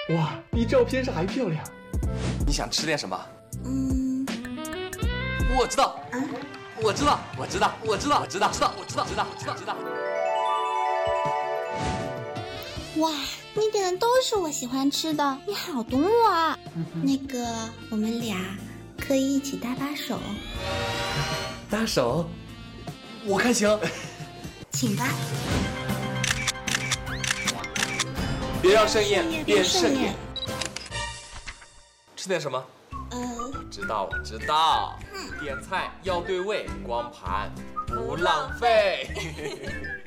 哇，比照片上还漂亮。 你想吃点什么？我知道，我知道。 哇，你点的都是我喜欢吃的，你好懂我啊！那个，我们俩可以一起搭把手， 搭手，我看行。 请吧。 别让盛宴变盛宴。吃点什么？我知道。点菜要对位，光盘不浪费。